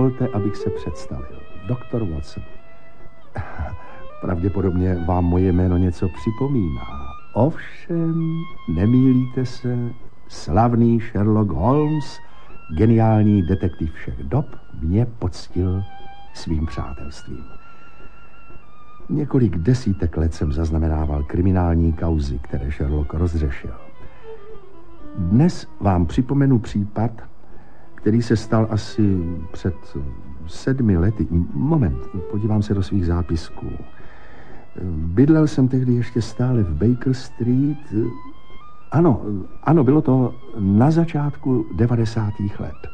Dovolte, abych se představil. Doktor Watson. Pravděpodobně vám moje jméno něco připomíná. Ovšem, nemýlíte se, slavný Sherlock Holmes, geniální detektiv všech dob, mě poctil svým přátelstvím. Několik desítek let jsem zaznamenával kriminální kauzy, které Sherlock rozřešil. Dnes vám připomenu případ, který se stal asi před 7 lety. Moment, podívám se do svých zápisků. Bydlel jsem tehdy ještě stále v Baker Street. Ano, bylo to na začátku 90. let.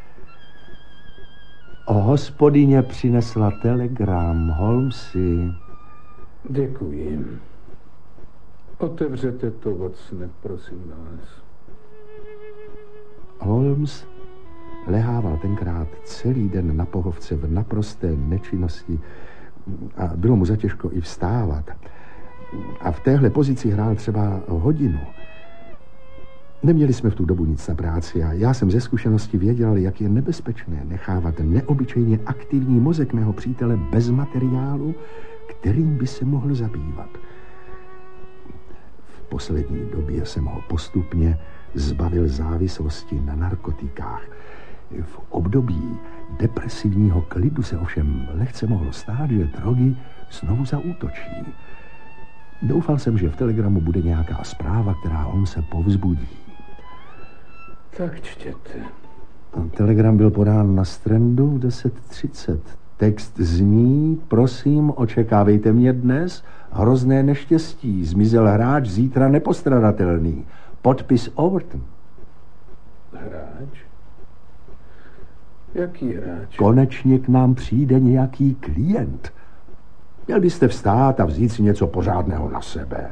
Hospodyně přinesla telegram, Holmesi. Děkuji. Otevřete to, Watsone, prosím vás. Holmes lehával tenkrát celý den na pohovce v naprosté nečinnosti a bylo mu zatěžko i vstávat. A v téhle pozici hrál třeba hodinu. Neměli jsme v tu dobu nic na práci a já jsem ze zkušenosti věděl, jak je nebezpečné nechávat neobyčejně aktivní mozek mého přítele bez materiálu, kterým by se mohl zabývat. V poslední době jsem ho postupně zbavil závislosti na narkotikách. V období depresivního klidu se ovšem lehce mohlo stát, že drogy znovu zaútočí. Doufal jsem, že v telegramu bude nějaká zpráva, která Holmese povzbudí. Tak čtěte. Telegram byl podán na Strandu v 10:30. Text zní: prosím, očekávejte mě dnes. Hrozné neštěstí. Zmizel hráč, zítra nepostradatelný. Podpis Overton. Hráč? Jaký hráč? Konečně k nám přijde nějaký klient. Měl byste vstát a vzít si něco pořádného na sebe.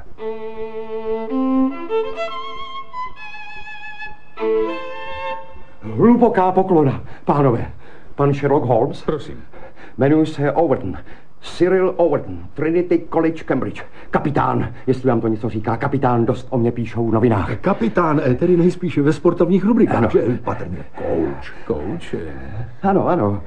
Hluboká poklona, pánové. Pan Sherlock Holmes? Prosím. Jmenuji se Overton. Cyril Overton, Trinity College, Cambridge. Kapitán, jestli vám to něco říká, kapitán, dost o mě píšou v novinách. Kapitán, tedy nejspíše ve sportovních rubrikách. Ano. Patrně coach. Coach? Ano. Ano.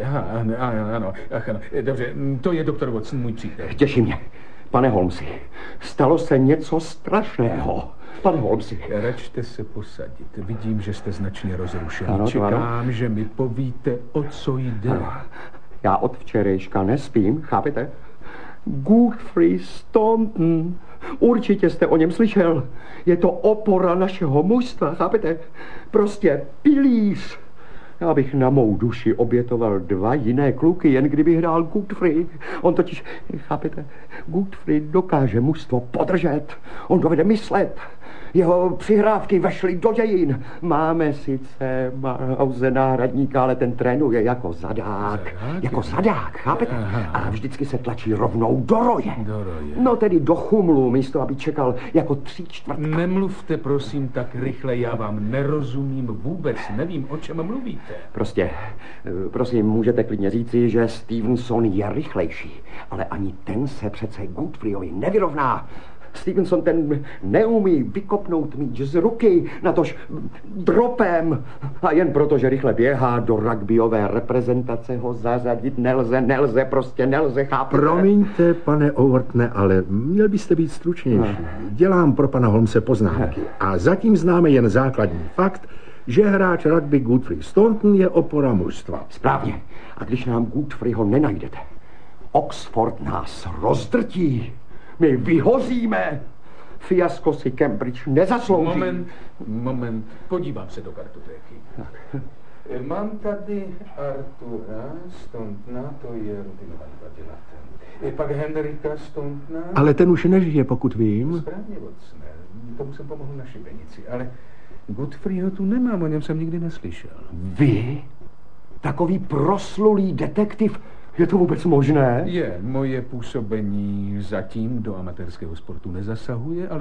Ach, ano. Dobře, to je doktor Watson, můj přítel. Těší mě. Pane Holmesi, stalo se něco strašného. Pane Holmesi. Račte se posadit. Vidím, že jste značně rozrušený. Ano, Čekám, že mi povíte, o co jde. Ano. Já od včerejška nespím, chápete? Godfrey Staunton. Určitě jste o něm slyšel. Je to opora našeho mužstva, chápete? Prostě pilíř. Já bych na mou duši obětoval 2 jiné kluky, jen kdyby hrál Godfrey. On totiž, chápete, Godfrey dokáže mužstvo podržet. On dovede myslet. Jeho přihrávky vešly do dějin. Máme sice Mauze náhradníka, ale ten trénuje jako zadák. Jako zadák, chápete? A vždycky se tlačí rovnou do roje. No tedy do chumlu, místo aby čekal jako 3/4. Nemluvte, prosím, tak rychle, já vám nerozumím vůbec, nevím, o čem mluvíte. Prostě, prosím, můžete klidně říci, že Stevenson je rychlejší, ale ani ten se přece Godfreyovi nevyrovná. Stevenson ten neumí vykopnout míč z ruky, natož dropem. A jen proto, že rychle běhá do rugbyové reprezentace, ho zařadit nelze, prostě nelze, chápete? Promiňte, pane Overtone, ale měl byste být stručnější. Dělám pro pana Holmese poznámky a zatím známe jen základní fakt, že hráč rugby Godfrey Staunton je opora mužstva. Správně. A když nám Godfreyho nenajdete, Oxford nás rozdrtí. My vyhoříme. Fiasko si Cambridge nezaslouží. Moment. Podívám se do kartotéky. Mám tady Artura Stauntona, to je rutinovaný padělatel. Pak Henrika Stauntona. Ale ten už nežije, pokud vím. Správně, Watsone. Tomu jsem pomohl na šibenici, ale Godfreyho tu nemám, o něm jsem nikdy neslyšel. Vy? Takový proslulý detektiv? Je to vůbec možné? Moje působení zatím do amatérského sportu nezasahuje, ale